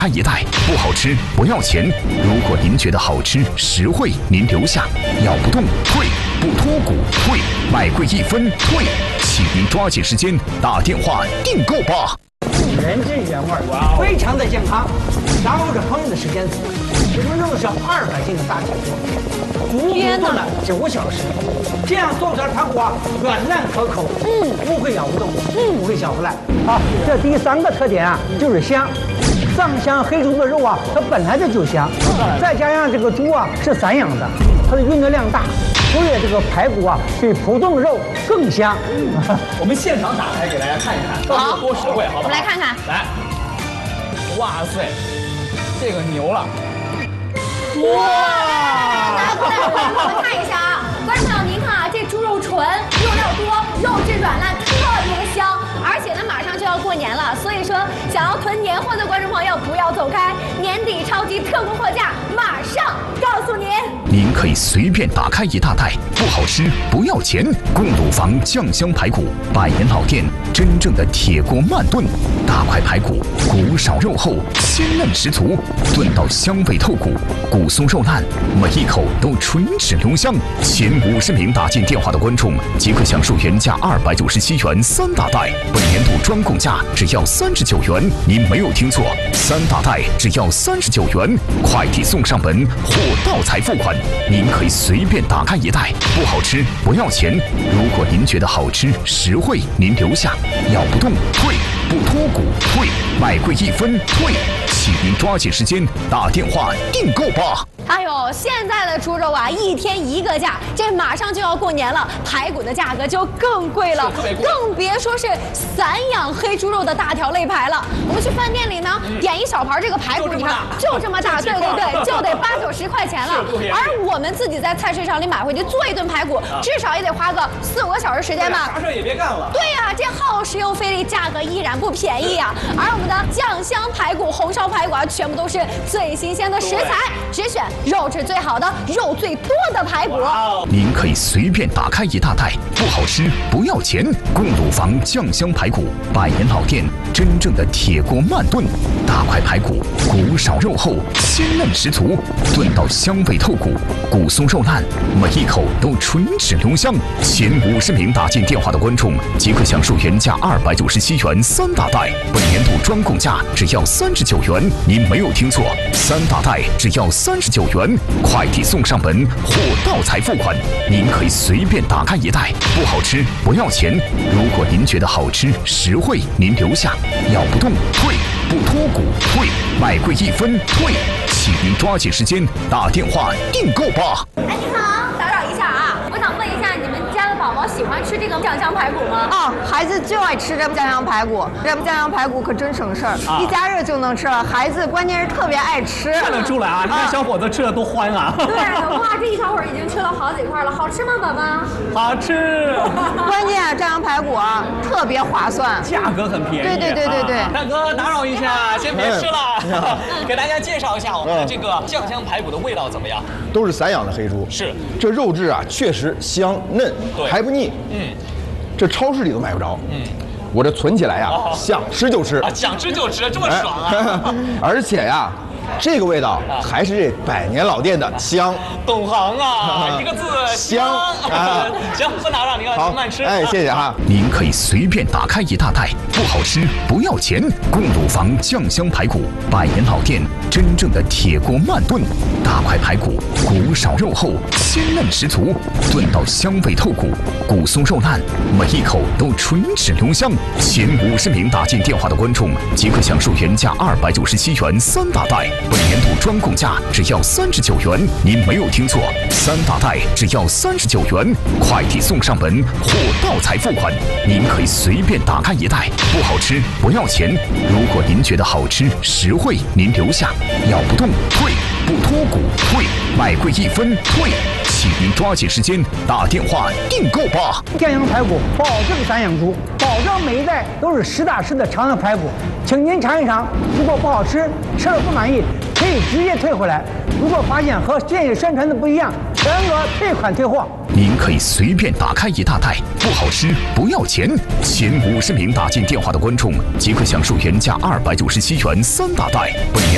看一袋不好吃不要钱，如果您觉得好吃实惠，您留下，咬不动退，不脱骨退，买贵1分退，请您抓紧时间打电话订购吧。 原汁原味，非常的健康，然后这烹饪的时间短，我们用的是200斤的大铁锅，足足炖了9小时，这样做出来的排骨啊软烂可口，不会咬不动，不会小不烂。好，这第3个特点啊就是香。藏香黑猪的肉啊，它本来就香，再加上这个猪啊是散养的，它的运动量大，所以这个排骨啊比普通的肉更香。 我们现场打开给大家看一看，到底有多实惠，好不好？ 我们来看看， 来，哇塞，这个牛了， 哇！来，我们看一下啊，观众朋友，您看啊，这猪肉纯，肉料多，肉质软烂，特别香。而且呢，马上就要过年了，所以说想要囤年货的观众朋友不要走开，年底超级特供货架马上告诉您。 您可以随便打开一大袋，不好吃不要钱。贡卤房酱香排骨，100年老店，真正的铁锅慢炖，大块排骨，骨少肉厚，鲜嫩十足，炖到香味透骨，骨松肉烂，每一口都唇齿留香。前50名打进电话的观众即可享受原价297元3大袋。本年度专供价只要39元，您没有听错，3大袋只要39元，快递送上门，货到才付款。您可以随便打开一袋，不好吃不要钱。如果您觉得好吃实惠，您留下，咬不动退，不脱骨退，买贵1分退，请您抓紧时间打电话订购吧。 哎呦，现在的猪肉啊，一天一个价，这马上就要过年了，排骨的价格就更贵了，更别说是散养黑猪肉的大条肋排了。我们去饭店里呢，点一小盘这个排骨，你看就这么大，对，就得80、90块钱了。而我们自己在菜市场里买回去做一顿排骨，至少也得花个4、5个小时时间吧。 啥事也别干了。 对呀，这耗时又费力，价格依然不便宜啊。而我们的酱香排骨、红烧排骨啊，全部都是最新鲜的食材，只选肉质最好的、肉最多的排骨。 您可以随便打开一大袋，不好吃不要钱。贡卤房酱香排骨，100年老店，真正的铁锅慢炖，大块排骨，骨少肉厚，鲜嫩十足，炖到香味透骨，骨松肉烂，每一口都唇齿留香。前50名打进电话的观众即可享受原价297元3大袋，本年度专供价只要39元，您没有听错，3大袋只要39元，快递送上门，货到才付款。您可以随便打开一袋，不好吃不要钱。如果您觉得好吃实惠，您留下，咬不动退，不脱骨退，买贵1分退，请您抓紧时间打电话订购吧。 哎，你好，打扰一下啊，我想问一下，你们家的宝宝喜欢吃这个酱香排骨吗？ 哦，孩子就爱吃这酱香排骨，这酱香排骨可真省事儿，一加热就能吃了。孩子关键是特别爱吃， 看得出来啊，你看小伙子吃的多欢啊！ 对，哇，这一小会儿已经吃了好几块了，好吃吗，宝宝？ 好吃， 关键啊，酱香排骨啊特别划算， 价格很便宜。 对。 大哥，打扰一下，先别吃了，给大家介绍一下我们的这个酱香排骨的味道怎么样？ 都是散养的黑猪， 是这肉质啊，确实香嫩，还不腻。这超市里都买不着。我这存起来呀，想吃就吃啊，想吃就吃，这么爽啊！ 而且呀，这个味道还是这100年老店的香。 懂行啊，一个字香。行，不打扰您了，您慢吃。 哎，谢谢哈。 您可以随便打开一大袋，不好吃不要钱。贡卤房酱香排骨，100年老店，真正的铁锅慢炖，大块排骨，骨少肉厚，鲜嫩十足，炖到香味透骨，骨松肉烂，每一口都唇齿留香。前50名打进电话的观众即可享受原价297元3大袋，本年度专供价只要39元，您没有听错，3大袋只要39元，快递送上门，货到才付款。您可以随便打开一袋，不好吃不要钱。如果您觉得好吃实惠，您留下，咬不动退，不脱骨退，买贵1分退，请您抓紧时间打电话订购吧。 酱香排骨保证散养猪，保证每一袋都是实打实的长的排骨，请您尝一尝。如果不好吃，吃了不满意，可以直接退回来。如果发现和建议宣传的不一样，全额退款退货。 您可以随便打开一大袋，不好吃不要钱。前50名打进电话的观众即可享受原价297元3大袋，本年